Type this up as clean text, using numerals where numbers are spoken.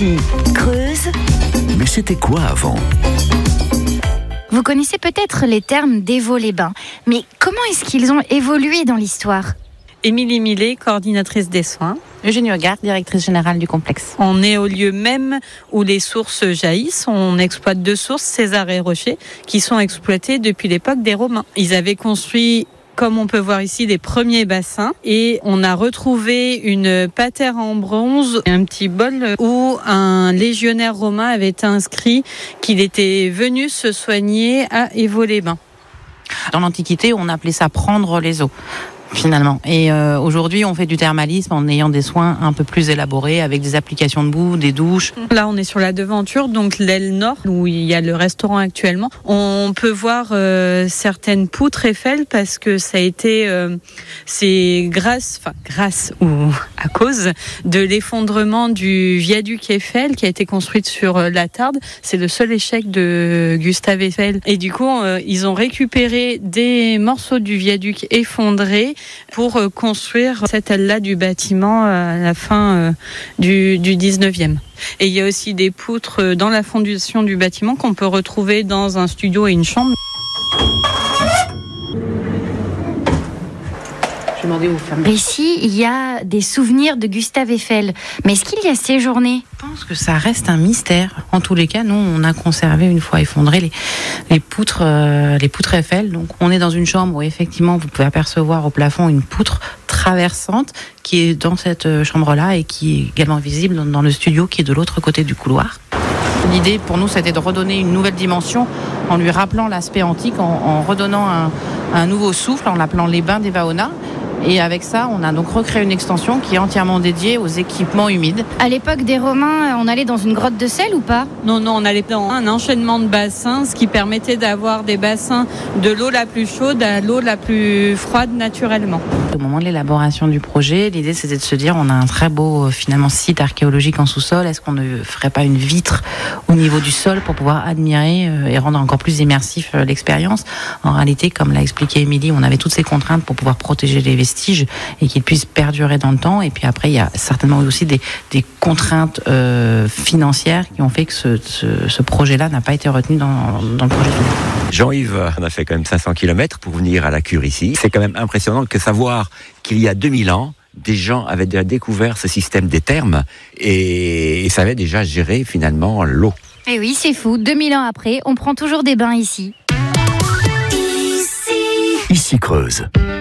Ici, Creuse. Mais c'était quoi avant ? Vous connaissez peut-être les termes d'Évaux-les-Bains, mais comment est-ce qu'ils ont évolué dans l'histoire ? Émilie Millet, coordinatrice des soins. Eugénie Hogarth, directrice générale du complexe. On est au lieu même où les sources jaillissent. On exploite 2 sources, César et Rocher, qui sont exploitées depuis l'époque des Romains. Ils avaient construit, comme on peut voir ici, les premiers bassins, et on a retrouvé une patère en bronze, un petit bol où un légionnaire romain avait été inscrit qu'il était venu se soigner à Évaux-les-Bains. Dans l'Antiquité, on appelait ça prendre les eaux. Finalement. Et aujourd'hui, on fait du thermalisme en ayant des soins un peu plus élaborés avec des applications de boue, des douches. Là, on est sur la devanture, donc l'aile nord, où il y a le restaurant actuellement. On peut voir certaines poutres Eiffel parce que ça a été, c'est grâce ou à cause de l'effondrement du viaduc Eiffel qui a été construit sur la Tarde. C'est le seul échec de Gustave Eiffel. Et du coup, ils ont récupéré des morceaux du viaduc effondré pour construire cette aile-là du bâtiment à la fin du 19e. Et il y a aussi des poutres dans la fondation du bâtiment qu'on peut retrouver dans un studio et une chambre. Ici, il y a des souvenirs de Gustave Eiffel. Mais est-ce qu'il y a séjourné ? Je pense que ça reste un mystère. En tous les cas, nous, on a conservé, une fois effondré, les poutres Eiffel. Donc, on est dans une chambre où, effectivement, vous pouvez apercevoir au plafond une poutre traversante qui est dans cette chambre-là et qui est également visible dans le studio qui est de l'autre côté du couloir. L'idée pour nous, c'était de redonner une nouvelle dimension en lui rappelant l'aspect antique, en redonnant un nouveau souffle, en l'appelant les bains d'Evaona. Et avec ça, on a donc recréé une extension qui est entièrement dédiée aux équipements humides. À l'époque des Romains, on allait dans une grotte de sel ou pas ? Non, on allait dans un enchaînement de bassins, ce qui permettait d'avoir des bassins de l'eau la plus chaude à l'eau la plus froide naturellement. Au moment de l'élaboration du projet, l'idée c'était de se dire on a un très beau finalement site archéologique en sous-sol. Est-ce qu'on ne ferait pas une vitre au niveau du sol pour pouvoir admirer et rendre encore plus immersif l'expérience ? En réalité, comme l'a expliqué Émilie, on avait toutes ces contraintes pour pouvoir protéger les vestiges et qu'ils puissent perdurer dans le temps. Et puis après, il y a certainement aussi des contraintes financières qui ont fait que ce projet-là n'a pas été retenu dans le projet. Jean-Yves, on a fait quand même 500 km pour venir à la cure ici. C'est quand même impressionnant que savoir qu'il y a 2000 ans, des gens avaient déjà découvert ce système des thermes et savaient déjà gérer finalement l'eau. Eh oui, c'est fou. 2000 ans après, on prend toujours des bains ici. Ici Creuse.